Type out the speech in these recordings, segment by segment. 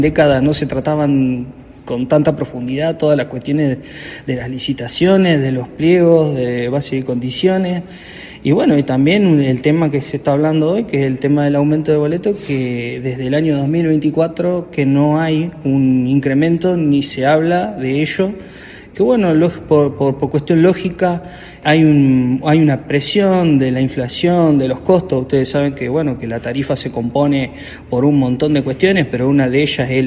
décadas no se trataban con tanta profundidad todas las cuestiones de las licitaciones, de los pliegos, de base y condiciones. Y bueno, y también el tema que se está hablando hoy, que es el tema del aumento de boleto, que desde el año 2024 que no hay un incremento ni se habla de ello, que bueno, por cuestión lógica hay una presión de la inflación, de los costos. Ustedes saben que bueno, que la tarifa se compone por un montón de cuestiones, pero una de ellas es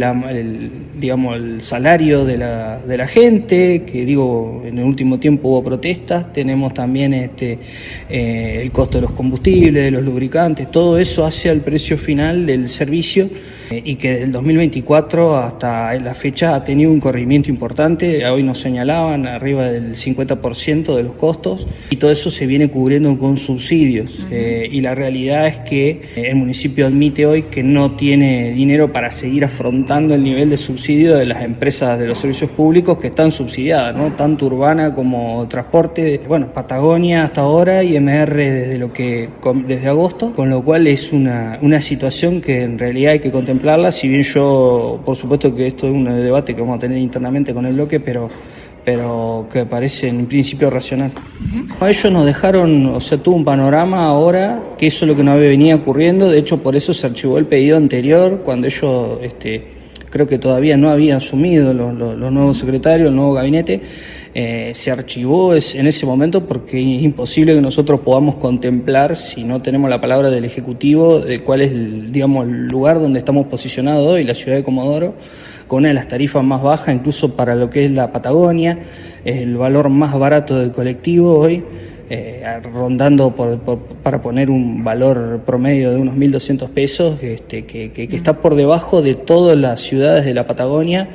el salario de la gente, que digo, en el último tiempo hubo protestas. Tenemos también el costo de los combustibles, de los lubricantes, todo eso hace al precio final del servicio, y que desde el 2024 hasta la fecha ha tenido un corrimiento importante. Hoy nos señalaban arriba del 50% de los costos, y todo eso se viene cubriendo con subsidios. Y la realidad es que el municipio admite hoy que no tiene dinero para seguir afrontando el nivel de subsidio de las empresas de los servicios públicos que están subsidiadas, ¿no? Tanto Urbana como Transporte, bueno, Patagonia hasta ahora y MR desde agosto, con lo cual es una situación que en realidad hay que contemplarla. Si bien yo, por supuesto que esto es un debate que vamos a tener internamente con el bloque, pero que parece en principio racional. Ellos nos dejaron, o sea, tuvo un panorama ahora, que eso es lo que no venía ocurriendo. De hecho, por eso se archivó el pedido anterior, cuando ellos, creo que todavía no habían asumido los nuevos secretarios, el nuevo gabinete. Se archivó en ese momento porque es imposible que nosotros podamos contemplar, si no tenemos la palabra del Ejecutivo, de cuál es el lugar donde estamos posicionados hoy, la ciudad de Comodoro, con una de las tarifas más bajas, incluso para lo que es la Patagonia, es el valor más barato del colectivo hoy, rondando para poner un valor promedio de unos 1.200 pesos, que está por debajo de todas las ciudades de la Patagonia,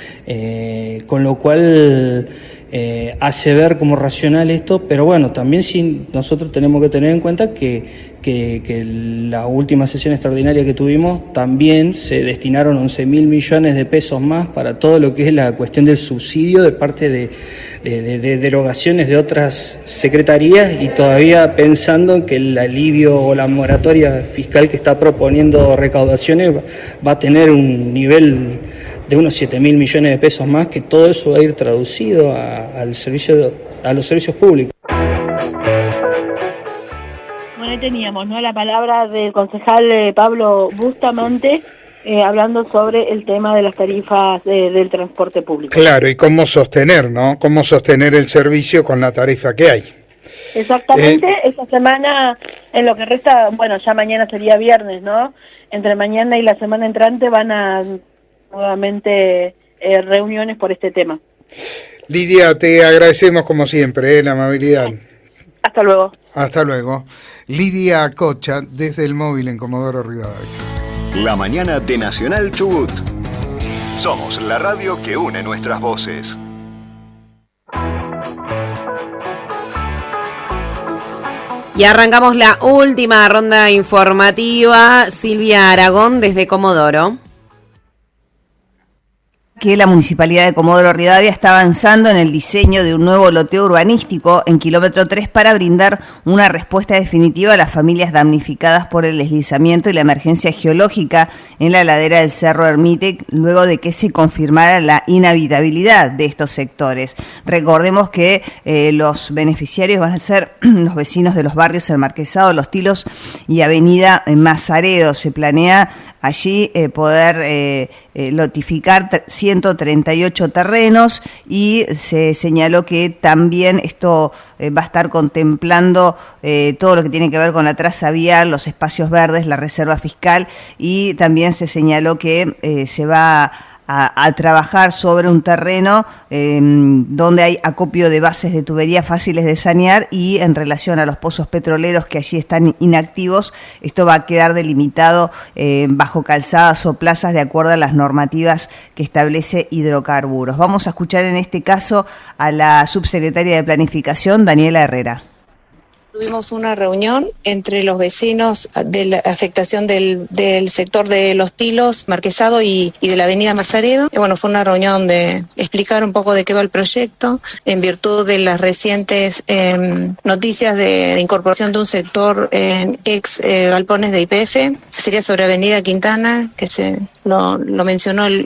con lo cual hace ver como racional esto. Pero bueno, también nosotros tenemos que tener en cuenta que la última sesión extraordinaria que tuvimos también se destinaron 11.000 millones de pesos más para todo lo que es la cuestión del subsidio de parte de derogaciones de otras secretarías, y todavía pensando en que el alivio o la moratoria fiscal que está proponiendo recaudaciones va a tener un nivel de unos 7.000 millones de pesos más, que todo eso va a ir traducido a los servicios públicos. Bueno, ahí teníamos, ¿no?, la palabra del concejal Pablo Bustamante, hablando sobre el tema de las tarifas del transporte público. Claro, y cómo sostener, ¿no? Cómo sostener el servicio con la tarifa que hay. Exactamente, esta semana, en lo que resta, bueno, ya mañana sería viernes, ¿no? Entre mañana y la semana entrante van a nuevamente reuniones por este tema. Lidia, te agradecemos como siempre la amabilidad. Hasta luego. Hasta luego. Lidia Cocha, desde el móvil en Comodoro Rivadavia. La mañana de Nacional Chubut. Somos la radio que une nuestras voces. Y arrancamos la última ronda informativa. Silvia Aragón, desde Comodoro. Que la Municipalidad de Comodoro Rivadavia está avanzando en el diseño de un nuevo loteo urbanístico en kilómetro 3 para brindar una respuesta definitiva a las familias damnificadas por el deslizamiento y la emergencia geológica en la ladera del Cerro Ermite, luego de que se confirmara la inhabitabilidad de estos sectores. Recordemos que los beneficiarios van a ser los vecinos de los barrios El Marquesado, Los Tilos y Avenida Mazaredo. Se planea allí poder lotificar 138 terrenos, y se señaló que también esto va a estar contemplando todo lo que tiene que ver con la traza vial, los espacios verdes, la reserva fiscal, y también se señaló que se va a trabajar sobre un terreno donde hay acopio de bases de tubería fáciles de sanear, y en relación a los pozos petroleros que allí están inactivos, esto va a quedar delimitado bajo calzadas o plazas de acuerdo a las normativas que establece Hidrocarburos. Vamos a escuchar en este caso a la subsecretaria de Planificación, Daniela Herrera. Tuvimos una reunión entre los vecinos de la afectación del sector de Los Tilos, Marquesado y de la avenida Mazaredo. Y bueno, fue una reunión de explicar un poco de qué va el proyecto, en virtud de las recientes noticias de incorporación de un sector en ex galpones de YPF. Sería sobre avenida Quintana, que lo mencionó